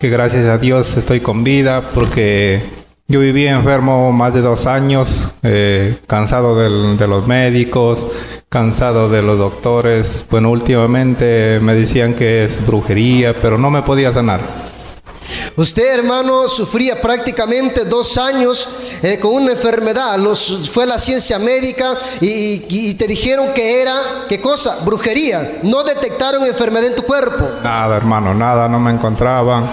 que gracias a Dios estoy con vida, porque yo viví enfermo más de 2 años, cansado de los médicos, cansado de los doctores. Bueno, últimamente me decían que es brujería, pero no me podía sanar. Usted, hermano, sufría prácticamente 2 años con una enfermedad. Fue la ciencia médica y te dijeron que era, ¿qué cosa? Brujería. No detectaron enfermedad en tu cuerpo. Nada, hermano, nada, no me encontraban.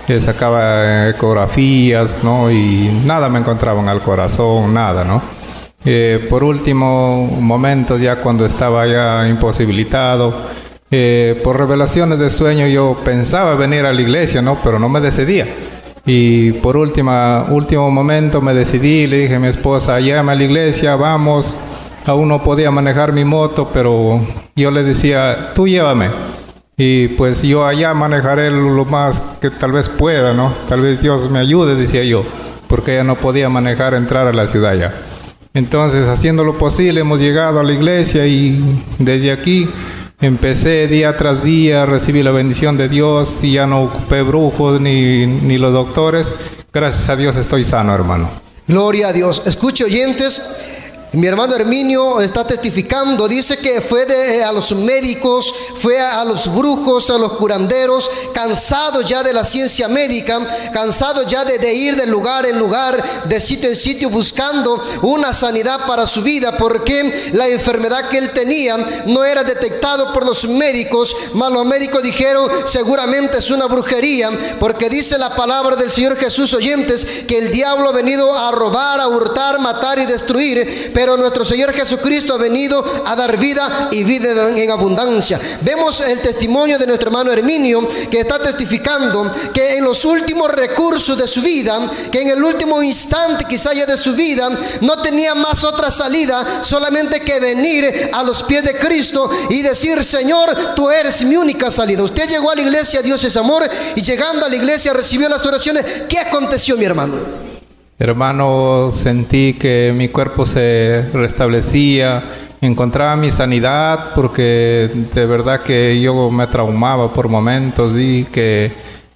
Sacaba ecografías, ¿no? Y nada me encontraban al corazón, nada, ¿no? Por último, momentos ya cuando estaba ya imposibilitado, por revelaciones de sueño yo pensaba venir a la iglesia, ¿no? Pero no me decidía. Y por último momento me decidí, le dije a mi esposa, llévame a la iglesia, vamos. Aún no podía manejar mi moto, pero yo le decía, tú llévame. Y pues yo allá manejaré lo más que tal vez pueda, ¿no? Tal vez Dios me ayude, decía yo, porque ella no podía manejar, entrar a la ciudad ya. Entonces, haciendo lo posible, hemos llegado a la iglesia y desde aquí empecé día tras día, recibí la bendición de Dios y ya no ocupé brujos ni los doctores. Gracias a Dios estoy sano, hermano. Gloria a Dios. Escuche, oyentes. Mi hermano Herminio está testificando, dice que fue a los médicos, fue a los brujos, a los curanderos, cansado ya de la ciencia médica, cansado ya de ir de lugar en lugar, de sitio en sitio, buscando una sanidad para su vida, porque la enfermedad que él tenía no era detectado por los médicos, mas los médicos dijeron, seguramente es una brujería, porque dice la palabra del Señor Jesús, oyentes, que el diablo ha venido a robar, a hurtar, matar y destruir, pero nuestro Señor Jesucristo ha venido a dar vida y vida en abundancia. Vemos el testimonio de nuestro hermano Herminio, que está testificando que en los últimos recursos de su vida, que en el último instante quizá ya de su vida, no tenía más otra salida, solamente que venir a los pies de Cristo y decir, Señor, tú eres mi única salida. Usted llegó a la iglesia, Dios es amor, y llegando a la iglesia recibió las oraciones. ¿Qué aconteció, mi hermano? Hermano, sentí que mi cuerpo se restablecía, encontraba mi sanidad, porque de verdad que yo me traumaba por momentos y que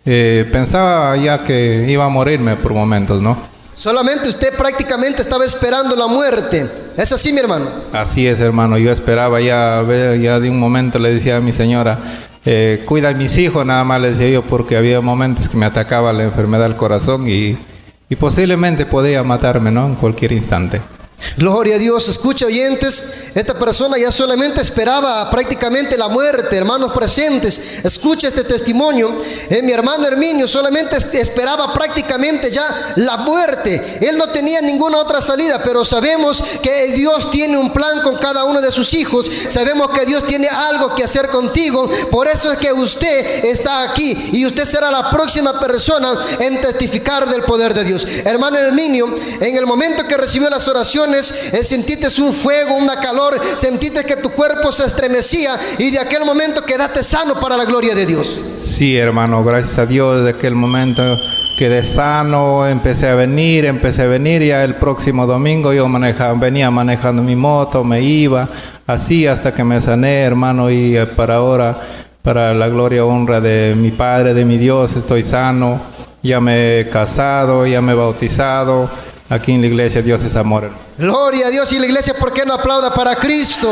pensaba ya que iba a morirme por momentos, ¿no? Solamente usted prácticamente estaba esperando la muerte. ¿Es así, mi hermano? Así es, hermano. Yo esperaba ya de un momento, le decía a mi señora, cuida a mis hijos, nada más le decía yo, porque había momentos que me atacaba la enfermedad del corazón y posiblemente podía matarme, ¿no? En cualquier instante. Gloria a Dios. Escucha, oyentes, esta persona ya solamente esperaba prácticamente la muerte. Hermanos presentes, escucha este testimonio. Mi hermano Herminio solamente esperaba prácticamente ya la muerte. Él no tenía ninguna otra salida, pero sabemos que Dios tiene un plan con cada uno de sus hijos. Sabemos que Dios tiene algo que hacer contigo. Por eso es que usted está aquí y usted será la próxima persona en testificar del poder de Dios. Hermano Herminio, en el momento que recibió las oraciones, sentiste un fuego, una calor, sentiste que tu cuerpo se estremecía y de aquel momento quedaste sano para la gloria de Dios. Sí, hermano, gracias a Dios, de aquel momento quedé sano, empecé a venir ya el próximo domingo yo venía manejando mi moto, me iba, así hasta que me sané, hermano, y para ahora, para la gloria y honra de mi Padre, de mi Dios, estoy sano, ya me he casado, ya me he bautizado. Aquí en la iglesia Dios es amor. Gloria a Dios. Y la iglesia, ¿por qué no aplauda para Cristo?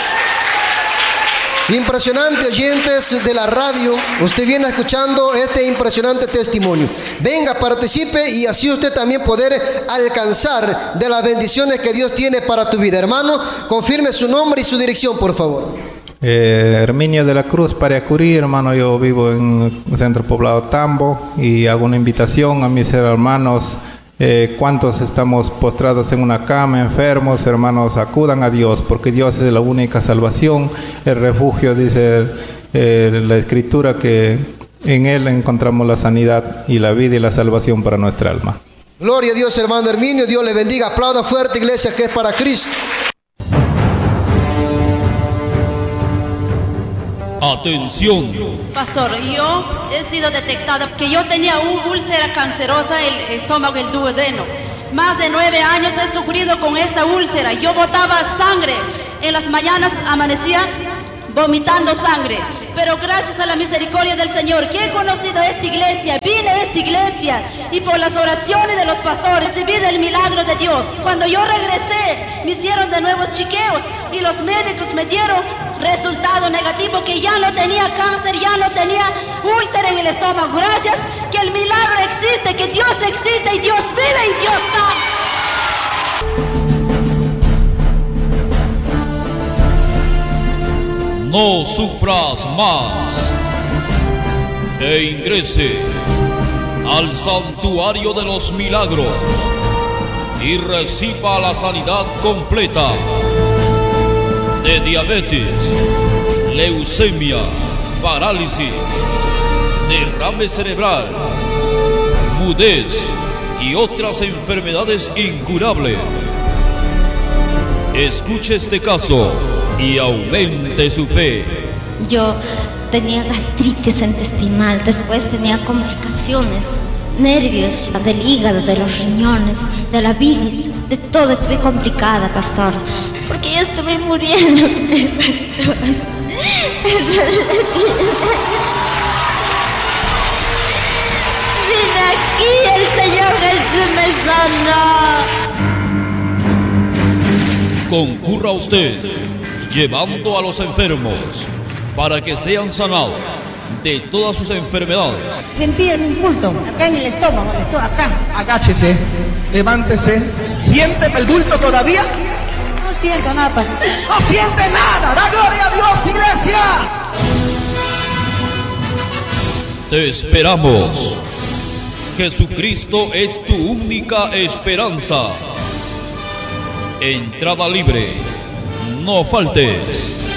Impresionante, oyentes de la radio, usted viene escuchando este impresionante testimonio. Venga, participe y así usted también poder alcanzar de las bendiciones que Dios tiene para tu vida. Hermano, confirme su nombre y su dirección, por favor. Herminio de la Cruz, Pariacurí, hermano. Yo vivo en el centro poblado Tambo y hago una invitación a mis hermanos. ¿Cuántos estamos postrados en una cama, enfermos? Hermanos, acudan a Dios, porque Dios es la única salvación, el refugio, dice la Escritura, que en Él encontramos la sanidad y la vida y la salvación para nuestra alma. Gloria a Dios, hermano Herminio. Dios le bendiga. Aplauda fuerte, iglesia, que es para Cristo. Atención. Pastor, yo he sido detectada que yo tenía una úlcera cancerosa en el estómago, el duodeno. Más de 9 años he sufrido con esta úlcera. Yo botaba sangre. En las mañanas amanecía vomitando sangre. Pero gracias a la misericordia del Señor, que he conocido esta iglesia, vine esta iglesia y por las oraciones de los pastores recibí el milagro de Dios. Cuando yo regresé, me hicieron de nuevo chequeos y los médicos me dieron resultado negativo, que ya no tenía cáncer, ya no tenía úlcera en el estómago. Gracias que el milagro existe, que Dios existe y Dios vive y Dios sana. No sufras más e ingrese al santuario de los milagros y reciba la sanidad completa de diabetes, leucemia, parálisis, derrame cerebral, mudez y otras enfermedades incurables. Escuche este caso y aumente su fe. Yo tenía gastritis intestinal, después tenía complicaciones, nervios del hígado, de los riñones, de la bilis, de todo. Estoy complicada, pastor, porque ya estuve muriendo. Vine aquí, el Señor Jesús me sanó. Concurra usted llevando a los enfermos para que sean sanados de todas sus enfermedades. Sentí un bulto acá en el estómago, acá. Agáchese, levántese. ¿Siente el bulto todavía? No siento nada, pastor. ¡No siente nada! ¡Da gloria a Dios, iglesia! Te esperamos. Jesucristo es tu única esperanza. Entrada libre. No faltes.